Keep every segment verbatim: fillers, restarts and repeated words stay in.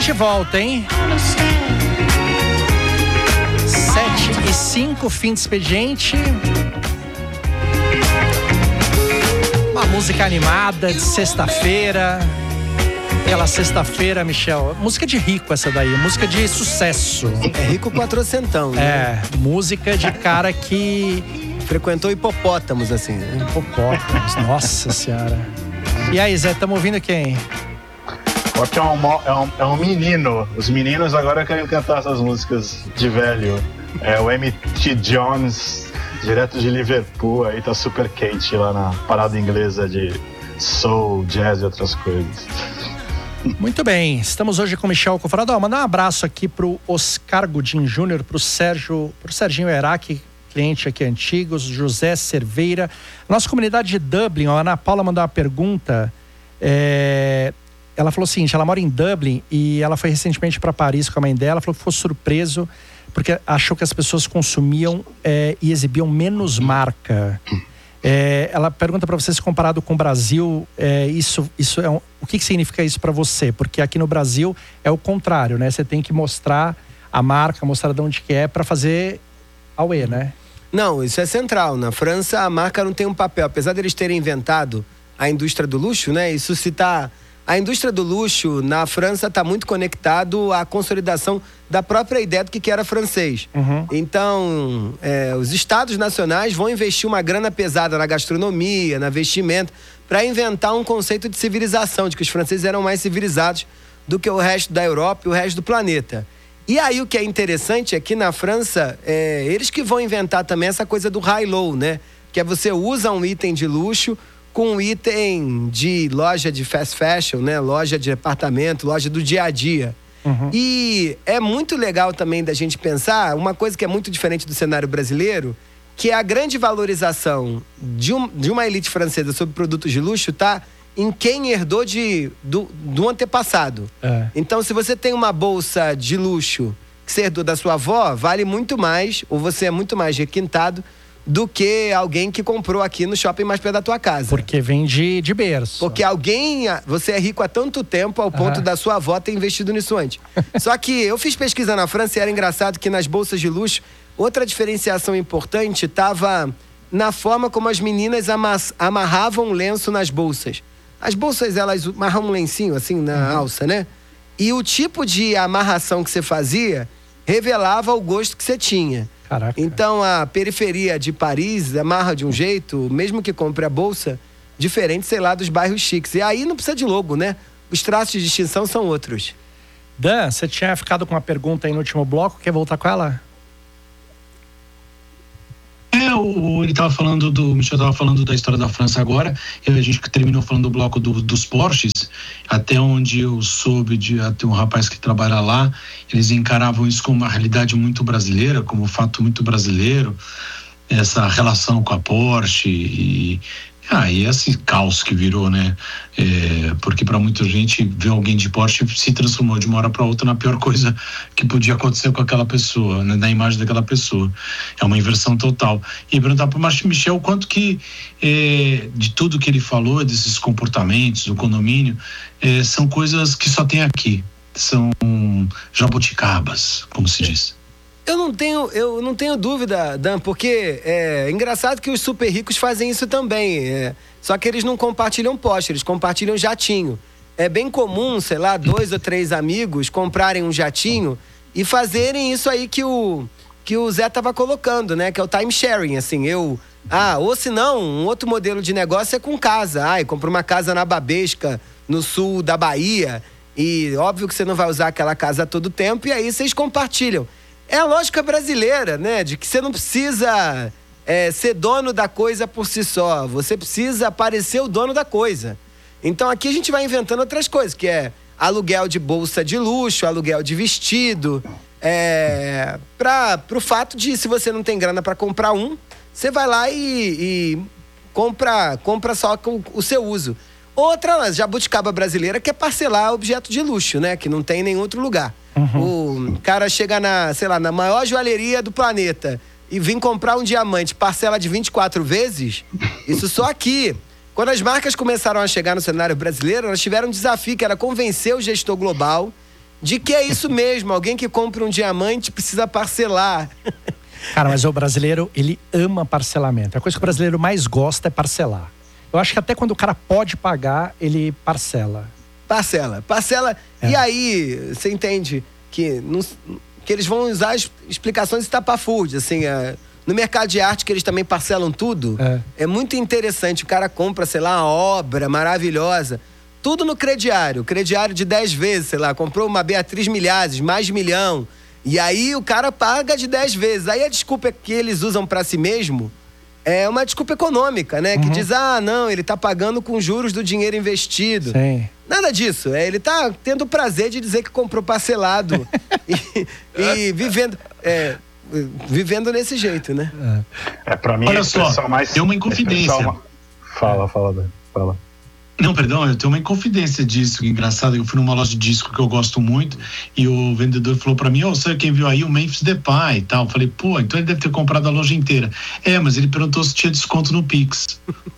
Estamos de volta, hein? Sete e cinco, fim de expediente. Uma música animada de sexta-feira. Aquela sexta-feira, Michel. Música de rico essa daí, música de sucesso. É rico quatrocentão, né? É, música de cara que... frequentou hipopótamos, assim. Hipopótamos, nossa senhora. E aí, Zé, estamos ouvindo quem? Porque é um, é, um, é um menino. Os meninos agora querem cantar essas músicas de velho. É o M T Jones, direto de Liverpool, aí tá super quente lá na parada inglesa de soul, jazz e outras coisas. Muito bem, estamos hoje com o Michel Cofrado. Ó, mandar um abraço aqui pro Oscar Godin Júnior, pro Sérgio, pro Serginho Eraque, cliente aqui antigo, José Cerveira. Nossa comunidade de Dublin, a Ana Paula mandou uma pergunta. É... Ela falou o seguinte, ela mora em Dublin e ela foi recentemente para Paris com a mãe dela, falou que ficou surpreso porque achou que as pessoas consumiam é, e exibiam menos marca. É, ela pergunta para você se comparado com o Brasil, é, isso, isso é um, o que, que significa isso para você? Porque aqui no Brasil é o contrário, né? Você tem que mostrar a marca, mostrar de onde que é para fazer auê, né? Não, isso é central. Na França a marca não tem um papel, apesar deles terem inventado a indústria do luxo, né? Isso se tá... A indústria do luxo na França está muito conectado à consolidação da própria ideia do que era francês. Uhum. Então, é, os estados nacionais vão investir uma grana pesada na gastronomia, na vestimenta, para inventar um conceito de civilização, de que os franceses eram mais civilizados do que o resto da Europa e o resto do planeta. E aí o que é interessante é que na França, é, eles que vão inventar também essa coisa do high-low, né? Que é você usa um item de luxo com um item de loja de fast fashion, né? Loja de departamento, loja do dia a dia. Uhum. E é muito legal também da gente pensar uma coisa que é muito diferente do cenário brasileiro, que é a grande valorização de, um, de uma elite francesa sobre produtos de luxo tá em quem herdou de, do, do antepassado. É. Então, se você tem uma bolsa de luxo que você herdou da sua avó, vale muito mais, ou você é muito mais requintado do que alguém que comprou aqui no shopping mais perto da tua casa. Porque vem de, de berço. Porque alguém, você é rico há tanto tempo ao ponto uhum. da sua avó ter investido nisso antes. Só que eu fiz pesquisa na França e era engraçado que nas bolsas de luxo, outra diferenciação importante estava na forma como as meninas amarravam lenço nas bolsas. As bolsas, elas amarram um lencinho assim na uhum. alça, né? E o tipo de amarração que você fazia revelava o gosto que você tinha. Caraca. Então a periferia de Paris amarra de um jeito, mesmo que compre a bolsa, diferente, sei lá, dos bairros chiques. E aí não precisa de logo, né? Os traços de distinção são outros. Dan, você tinha ficado com uma pergunta aí no último bloco, quer voltar com ela? É, o, ele estava falando do... O Michel estava falando da história da França agora. A gente terminou falando do bloco do, dos Porsches. Até onde eu soube de até um rapaz que trabalha lá, eles encaravam isso como uma realidade muito brasileira, como um fato muito brasileiro, essa relação com a Porsche e... Ah, e esse caos que virou, né? É, porque para muita gente ver alguém de Porsche se transformou de uma hora para outra na pior coisa que podia acontecer com aquela pessoa, né? Na imagem daquela pessoa. É uma inversão total. E perguntar para o Martin Michel quanto que é, de tudo que ele falou, desses comportamentos, do condomínio, é, são coisas que só tem aqui. São jabuticabas, como se diz. Eu não tenho, eu não tenho dúvida, Dan, porque é engraçado que os super ricos fazem isso também. É, só que eles não compartilham Porsche, eles compartilham jatinho. É bem comum, sei lá, dois ou três amigos comprarem um jatinho e fazerem isso aí que o, que o Zé tava colocando, né? Que é o time sharing, assim, eu... Ah, ou se não, um outro modelo de negócio é com casa. Ah, eu compro uma casa na Babesca, no sul da Bahia, e óbvio que você não vai usar aquela casa a todo tempo, e aí vocês compartilham. É a lógica brasileira, né? De que você não precisa é, ser dono da coisa por si só. Você precisa parecer o dono da coisa. Então aqui a gente vai inventando outras coisas, que é aluguel de bolsa de luxo, aluguel de vestido. É, para o fato de, se você não tem grana para comprar um, você vai lá e, e compra, compra só com o seu uso. Outra jabuticaba brasileira que é parcelar objeto de luxo, né? Que não tem em nenhum outro lugar. Uhum. O cara chega na, sei lá, na maior joalheria do planeta e vem comprar um diamante, parcela de vinte e quatro vezes, isso só aqui. Quando as marcas começaram a chegar no cenário brasileiro, elas tiveram um desafio que era convencer o gestor global de que é isso mesmo, alguém que compra um diamante precisa parcelar. Cara, mas o brasileiro, ele ama parcelamento. A coisa que o brasileiro mais gosta é parcelar. Eu acho que até quando o cara pode pagar, ele parcela. Parcela, parcela. É. E aí, você entende que, não, que eles vão usar as explicações estapafúrdias, assim, é, no mercado de arte, que eles também parcelam tudo. É. É muito interessante. O cara compra, sei lá, uma obra maravilhosa. Tudo no crediário. Crediário de dez vezes, sei lá. Comprou uma Beatriz Milhazes, mais de milhão. E aí o cara paga de dez vezes. Aí a desculpa que eles usam pra si mesmo é uma desculpa econômica, né? Uhum. Que diz, ah, não, ele tá pagando com juros do dinheiro investido. Sim. Nada disso. É, ele tá tendo o prazer de dizer que comprou parcelado. e, e vivendo... É, vivendo desse jeito, né? É, pra mim... Olha só, mais, tem uma inconfidência. Uma... Fala, fala, fala. Não, perdão, eu tenho uma inconfidência disso, engraçado. Eu fui numa loja de disco que eu gosto muito e o vendedor falou pra mim, ô, oh, sabe quem viu aí? O Memphis Depay e tal. Eu falei, pô, então ele deve ter comprado a loja inteira. É, mas ele perguntou se tinha desconto no Pix.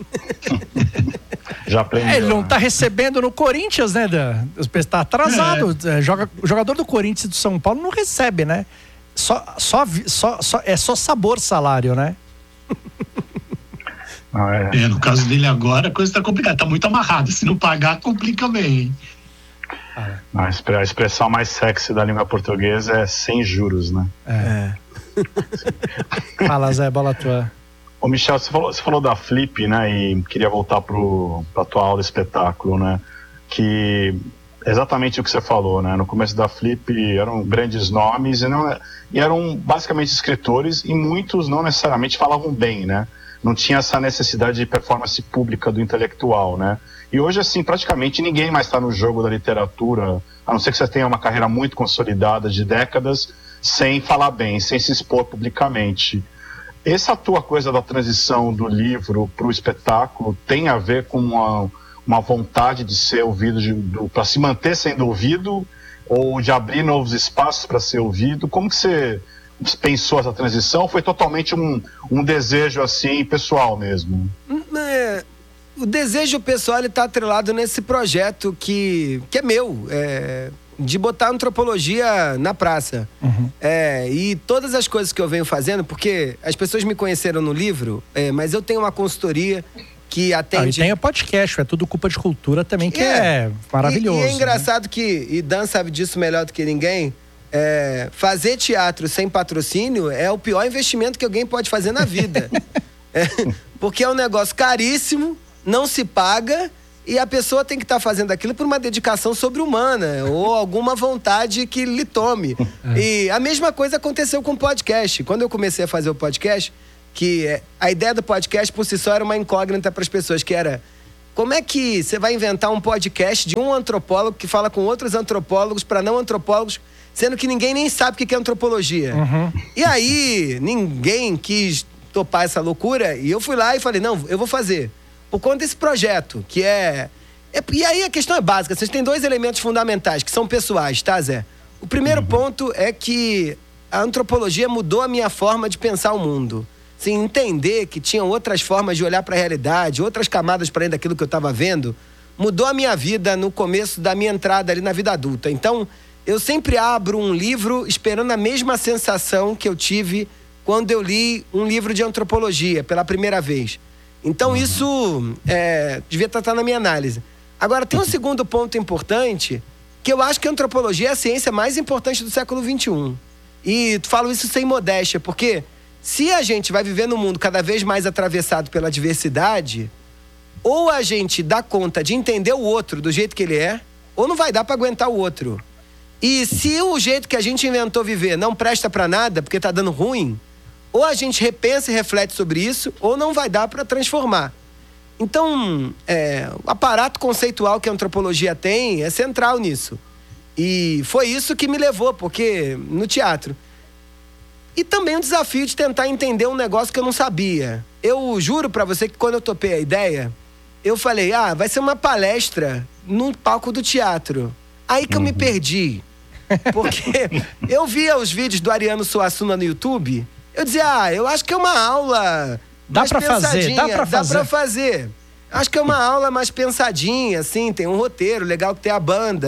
Já aprendeu. É, ele não tá recebendo no Corinthians, né? Tá atrasado. É. Joga, o jogador do Corinthians e do São Paulo não recebe, né? Só, só, só, só, é só sabor salário, né? Ah, é. É, no caso dele agora a coisa tá complicada, tá muito amarrada, se não pagar complica bem, hein? Ah, a expressão mais sexy da língua portuguesa é sem juros, né? É. Fala, Zé, bola tua. Ô Michel, você falou, você falou da Flip, né, e queria voltar pro, pra tua aula de espetáculo, né, que exatamente o que você falou, né, no começo da Flip eram grandes nomes e, não, e eram basicamente escritores e muitos não necessariamente falavam bem, né? Não tinha essa necessidade de performance pública do intelectual, né? E hoje, assim, praticamente ninguém mais está no jogo da literatura, a não ser que você tenha uma carreira muito consolidada de décadas, sem falar bem, sem se expor publicamente. Essa tua coisa da transição do livro para o espetáculo tem a ver com uma, uma vontade de ser ouvido, para se manter sendo ouvido, ou de abrir novos espaços para ser ouvido? Como que você pensou essa transição? Foi totalmente um, um desejo assim pessoal mesmo? É, o desejo pessoal ele tá atrelado nesse projeto que, que é meu, é, de botar antropologia na praça. Uhum. É, e todas as coisas que eu venho fazendo, porque as pessoas me conheceram no livro, é, mas eu tenho uma consultoria que atende... Ah, e tem o podcast, é tudo Culpa de Cultura também, que é, é maravilhoso. E, e é engraçado, né? Que, e Dan sabe disso melhor do que ninguém, É, fazer teatro sem patrocínio é o pior investimento que alguém pode fazer na vida. É, porque é um negócio caríssimo, não se paga e a pessoa tem que estar tá fazendo aquilo por uma dedicação sobre-humana ou alguma vontade que lhe tome. É. E a mesma coisa aconteceu com o podcast. Quando eu comecei a fazer o podcast, que é, a ideia do podcast por si só era uma incógnita para as pessoas, que era: como é que você vai inventar um podcast de um antropólogo que fala com outros antropólogos para não antropólogos, sendo que ninguém nem sabe o que é antropologia? Uhum. E aí, ninguém quis topar essa loucura, e eu fui lá e falei, não, eu vou fazer. Por conta desse projeto, que é... é e aí a questão é básica, vocês têm dois elementos fundamentais, que são pessoais, tá, Zé? O primeiro uhum. ponto é que a antropologia mudou a minha forma de pensar o mundo. Assim, entender que tinham outras formas de olhar para a realidade, outras camadas para além daquilo que eu estava vendo, mudou a minha vida no começo da minha entrada ali na vida adulta. Então, eu sempre abro um livro esperando a mesma sensação que eu tive quando eu li um livro de antropologia pela primeira vez. Então, uhum. isso é, devia estar na minha análise. Agora, tem um segundo ponto importante, que eu acho que a antropologia é a ciência mais importante do século vinte e um. E falo isso sem modéstia, porque se a gente vai viver num mundo cada vez mais atravessado pela diversidade, ou a gente dá conta de entender o outro do jeito que ele é, ou não vai dar para aguentar o outro. E se o jeito que a gente inventou viver não presta para nada, porque tá dando ruim, ou a gente repensa e reflete sobre isso, ou não vai dar para transformar. Então, é, o aparato conceitual que a antropologia tem é central nisso. E foi isso que me levou, porque no teatro. E também o desafio de tentar entender um negócio que eu não sabia. Eu juro para você que quando eu topei a ideia, eu falei, ah, vai ser uma palestra num palco do teatro. Aí que eu me perdi. Porque eu via os vídeos do Ariano Suassuna no YouTube, eu dizia, ah, eu acho que é uma aula dá mais pra pensadinha. fazer, dá pra fazer. Dá pra fazer. Acho que é uma aula mais pensadinha, assim, tem um roteiro legal que tem a banda.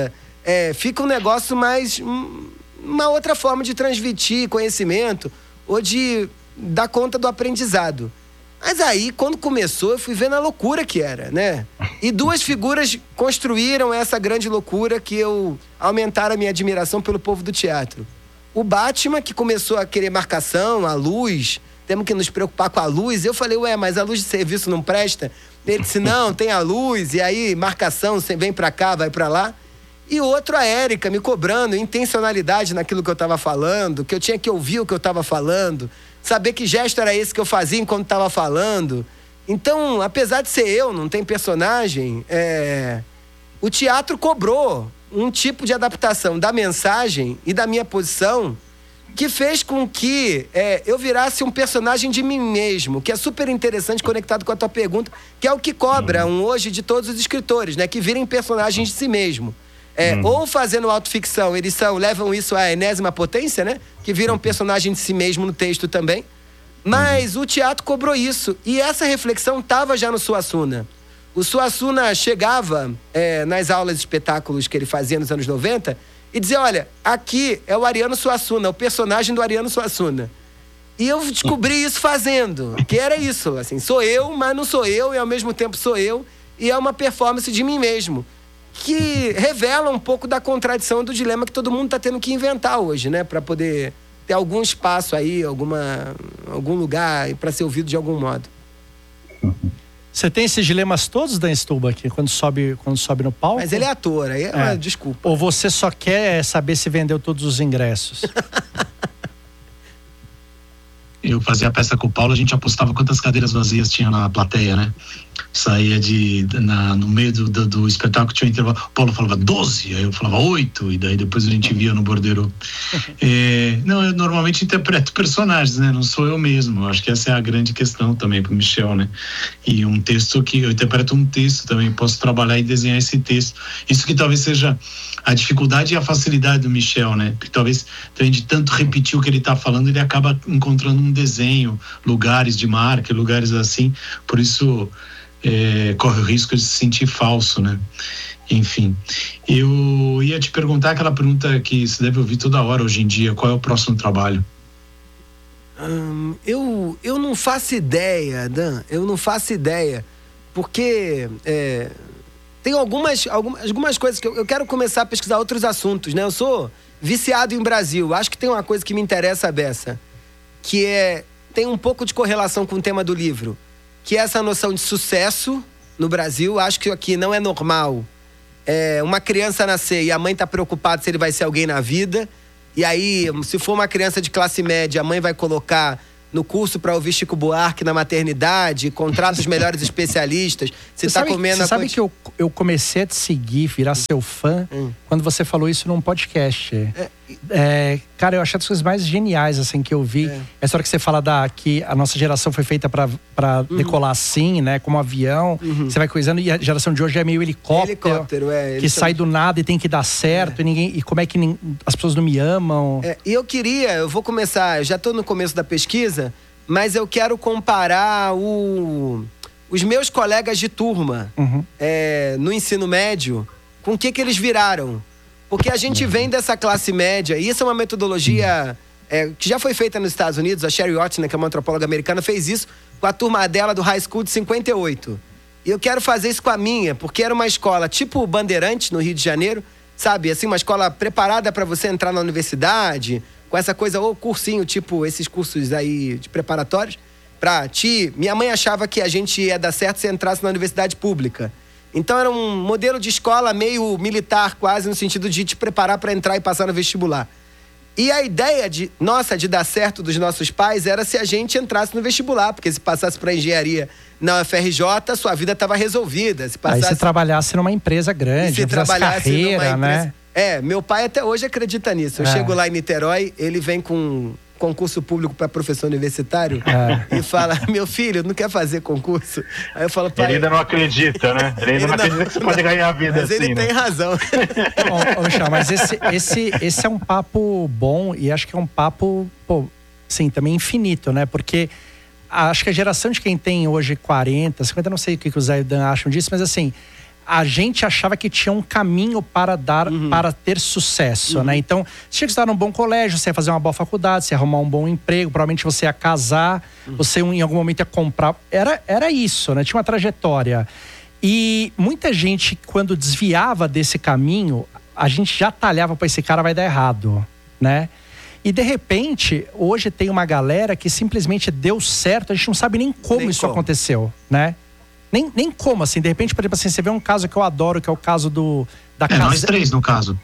é, fica um negócio mais... Um, uma outra forma de transmitir conhecimento ou de dar conta do aprendizado. Mas aí, quando começou, eu fui vendo a loucura que era, né? E duas figuras construíram essa grande loucura que eu aumentaram a minha admiração pelo povo do teatro. O Batman, que começou a querer marcação, a luz, temos que nos preocupar com a luz. Eu falei, ué, mas a luz de serviço não presta? Ele disse, não, tem a luz, e aí marcação, você vem pra cá, vai pra lá. E outro, a Érica, me cobrando intencionalidade naquilo que eu estava falando, que eu tinha que ouvir o que eu estava falando, saber que gesto era esse que eu fazia enquanto estava falando. Então, apesar de ser eu, não tem personagem, é... o teatro cobrou um tipo de adaptação da mensagem e da minha posição que fez com que é, eu virasse um personagem de mim mesmo, que é super interessante, conectado com a tua pergunta, que é o que cobra um hoje de todos os escritores, né? Que virem personagens de si mesmo. É, hum. Ou fazendo autoficção, eles são, levam isso à enésima potência, né? Que viram personagem de si mesmo no texto também. Mas hum. o teatro cobrou isso. E essa reflexão estava já no Suassuna. O Suassuna chegava é, nas aulas de espetáculos que ele fazia nos anos noventa e dizia, olha, aqui é o Ariano Suassuna, o personagem do Ariano Suassuna. E eu descobri isso fazendo, que era isso, assim, sou eu, mas não sou eu, e ao mesmo tempo sou eu, e é uma performance de mim mesmo, que revela um pouco da contradição do dilema que todo mundo está tendo que inventar hoje, né? Para poder ter algum espaço aí, alguma, algum lugar para ser ouvido de algum modo. Você tem esses dilemas todos, Dan Stuba, aqui, quando sobe, quando sobe no palco? Mas ele é ator, aí é, uma é. desculpa. Ou você só quer saber se vendeu todos os ingressos? Eu fazia a peça com o Paulo, a gente apostava quantas cadeiras vazias tinha na plateia, né? Saía de, na, no meio do, do, do espetáculo, tinha um intervalo. O Paulo falava doze, aí eu falava oito, e daí depois a gente via no bordeiro. É, não, eu normalmente interpreto personagens, né? Não sou eu mesmo. Eu acho que essa é a grande questão também pro Michel, né? E um texto que eu interpreto um texto também, posso trabalhar e desenhar esse texto. Isso que talvez seja a dificuldade e a facilidade do Michel, né? Porque talvez também de tanto repetir o que ele está falando, ele acaba encontrando um desenho, lugares de marca, lugares assim. Por isso é, corre o risco de se sentir falso, né? Enfim, eu ia te perguntar aquela pergunta que você deve ouvir toda hora hoje em dia: qual é o próximo trabalho? Hum, eu, eu não faço ideia, Dan, eu não faço ideia, porque é, tem algumas, algumas, algumas coisas que eu, eu quero começar a pesquisar outros assuntos, né? Eu sou viciado em Brasil, acho que tem uma coisa que me interessa a beça, que é, tem um pouco de correlação com o tema do livro, que é essa noção de sucesso no Brasil. Acho que aqui não é normal é, uma criança nascer e a mãe tá preocupada se ele vai ser alguém na vida. E aí, se for uma criança de classe média, a mãe vai colocar no curso para ouvir Chico Buarque na maternidade, contrata os melhores especialistas. Você tá sabe, comendo... Você a sabe quanti... que eu, eu comecei a te seguir, virar seu fã, hum. quando você falou isso num podcast. É. É, cara, eu achei as coisas mais geniais, assim, que eu vi. É. Essa hora que você fala da, que a nossa geração foi feita pra, pra uhum. decolar assim, né? Como avião. Uhum. Você vai coisando, e a geração de hoje é meio helicóptero. Helicóptero, é. Que sai do nada e tem que dar certo. É. E, ninguém, e como é que nem, as pessoas não me amam. É, e eu queria, eu vou começar, eu já tô no começo da pesquisa, mas eu quero comparar o, os meus colegas de turma uhum. é, no ensino médio com o que, que eles viraram. Porque a gente vem dessa classe média, e isso é uma metodologia é, que já foi feita nos Estados Unidos. A Sherry Ottner, que é uma antropóloga americana, fez isso com a turma dela do High School de cinquenta e oito. E eu quero fazer isso com a minha, porque era uma escola tipo Bandeirantes, no Rio de Janeiro, sabe? Assim, uma escola preparada para você entrar na universidade, com essa coisa, ou cursinho, tipo esses cursos aí de preparatórios, pra ti. Minha mãe achava que a gente ia dar certo se entrasse na universidade pública. Então era um modelo de escola meio militar, quase, no sentido de te preparar para entrar e passar no vestibular. E a ideia de, nossa, de dar certo dos nossos pais era se a gente entrasse no vestibular, porque se passasse para engenharia na U F R J, sua vida estava resolvida. Se passasse... Aí se trabalhasse numa empresa grande, se trabalhasse carreira, numa empresa... né? É, meu pai até hoje acredita nisso. Eu é. chego lá em Niterói, ele vem com concurso público para professor universitário é. e fala, meu filho, não quer fazer concurso? Aí eu falo, pai... Ele ainda não acredita, né? Ele ainda ele não acredita que você não, pode ganhar a vida mas assim, ele né? tem razão. Ô, ô, Michel, mas esse, esse, esse é um papo bom e acho que é um papo, pô, sim, também infinito, né? Porque acho que a geração de quem tem hoje quarenta, cinquenta, não sei o que o Zé e o Dan acham disso, mas assim, a gente achava que tinha um caminho para dar, uhum. para ter sucesso, uhum. né? Então, você tinha que estudar num bom colégio, você ia fazer uma boa faculdade, você ia arrumar um bom emprego, provavelmente você ia casar, uhum. você em algum momento ia comprar. Era, era isso, né? Tinha uma trajetória. E muita gente, quando desviava desse caminho, a gente já talhava para esse cara vai dar errado, né? E de repente, hoje tem uma galera que simplesmente deu certo, a gente não sabe nem como nem isso como. aconteceu, né? Nem, nem como, assim, de repente, por exemplo, assim, você vê um caso que eu adoro, que é o caso do... Da é, casa... nós três, no caso.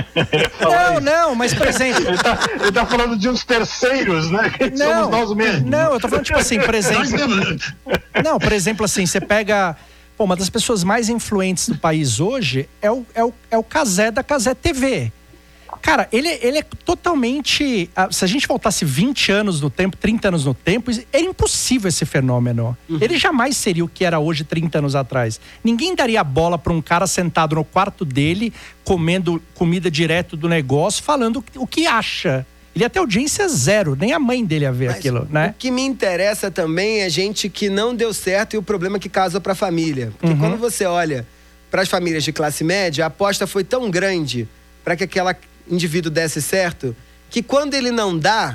Não, não, mas, por exemplo... ele, tá, ele tá falando de uns terceiros, né? Que não, somos nós mesmos. Não, eu tô falando, tipo assim, por exemplo... Não, por exemplo, assim, você pega... Pô, uma das pessoas mais influentes do país hoje é o, é o, é o Cazé da Cazé T V. Cara, ele, ele é totalmente... Se a gente voltasse vinte anos no tempo, trinta anos no tempo, é impossível esse fenômeno. Uhum. Ele jamais seria o que era hoje trinta anos atrás. Ninguém daria bola para um cara sentado no quarto dele, comendo comida direto do negócio, falando o que acha. Ele ia ter audiência zero, nem a mãe dele ia ver Mas aquilo, né? O que me interessa também é gente que não deu certo e o problema que causa para a família. Porque uhum. quando você olha para as famílias de classe média, a aposta foi tão grande para que aquela... indivíduo desse certo, que quando ele não dá,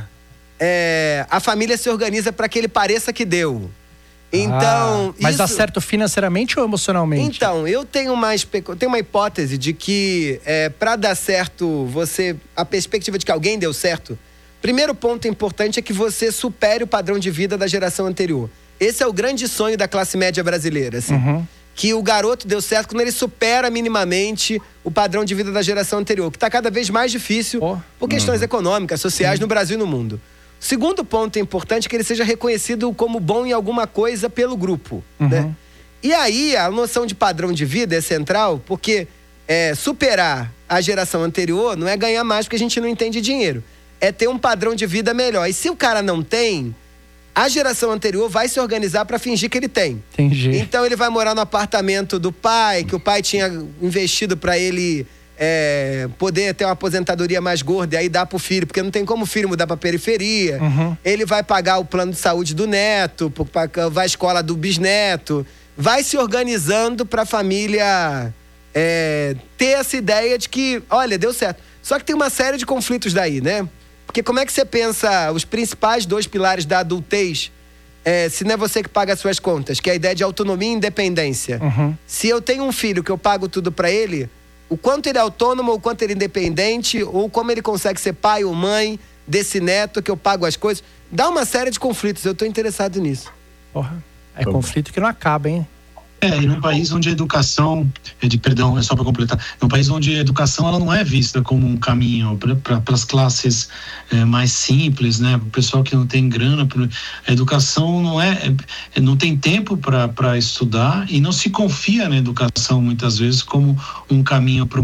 é, a família se organiza para que ele pareça que deu. Então, ah, mas isso... dá certo financeiramente ou emocionalmente? Então, eu tenho uma, espe... tenho uma hipótese de que é, para dar certo, você a perspectiva de que alguém deu certo, primeiro ponto importante é que você supere o padrão de vida da geração anterior. Esse é o grande sonho da classe média brasileira, assim. Uhum. Que o garoto deu certo quando ele supera minimamente o padrão de vida da geração anterior, que está cada vez mais difícil oh. por questões uhum. econômicas, sociais, Sim. no Brasil e no mundo. O segundo ponto importante é que ele seja reconhecido como bom em alguma coisa pelo grupo. Uhum. Né? E aí, a noção de padrão de vida é central, porque é, superar a geração anterior não é ganhar mais porque a gente não entende dinheiro. É ter um padrão de vida melhor. E se o cara não tem... a geração anterior vai se organizar para fingir que ele tem. Entendi. Então ele vai morar no apartamento do pai, que o pai tinha investido para ele é, poder ter uma aposentadoria mais gorda e aí dá pro filho, porque não tem como o filho mudar pra periferia. Uhum. Ele vai pagar o plano de saúde do neto, vai à escola do bisneto. Vai se organizando para a família é, ter essa ideia de que, olha, deu certo. Só que tem uma série de conflitos daí, né? Porque como é que você pensa os principais dois pilares da adultez, é, se não é você que paga as suas contas, que é a ideia de autonomia e independência. Uhum. Se eu tenho um filho que eu pago tudo para ele, o quanto ele é autônomo, o quanto ele é independente, ou como ele consegue ser pai ou mãe desse neto que eu pago as coisas, dá uma série de conflitos. Eu tô interessado nisso. Porra, é conflito que não acaba, hein? É, e num país onde a educação, é de, perdão, é só para completar, num país onde a educação ela não é vista como um caminho para as classes é, mais simples, né, para o pessoal que não tem grana, a educação não é, é não tem tempo para estudar e não se confia na educação muitas vezes como um caminho para